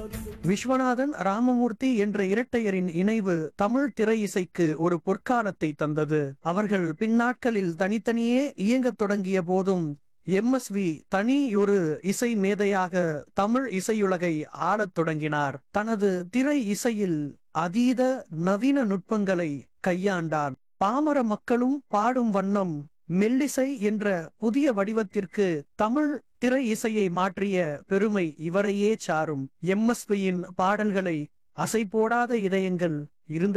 விஸ்வநாதன் ராமமூர்த்தி என்ற இரட்டையரின் இணைவு தமிழ் திரை இசைக்கு ஒரு பொற்காலத்தை தந்தது. அவர்கள் பின்னாட்களில் தனித்தனியே இயங்கத் தொடங்கிய போதும் எம்எஸ்வி தனியொரு இசை மேதையாக தமிழ் இசையுலகை ஆளத் தொடங்கினார். தனது திரை இசையில் அதீத நவீன நுட்பங்களை கையாண்டார். பாமர மக்களும் பாடும் வண்ணம் மெல்லிசை என்ற புதிய வடிவத்திற்கு தமிழ் திரை இசையை மாற்றிய பெருமை இவரையே சாரும். எம்எஸ்வியின் பாடல்களை அசைபோடாத இதயங்கள் இருந்த